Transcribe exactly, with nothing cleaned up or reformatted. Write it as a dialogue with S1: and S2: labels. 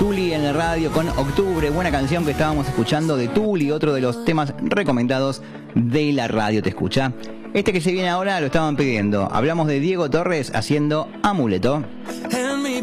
S1: Tuli en la radio con Octubre, buena canción que estábamos escuchando de Tuli, otro de los temas recomendados de la radio Te Escucha. Este que se viene ahora lo estaban pidiendo. Hablamos de Diego Torres haciendo Amuleto.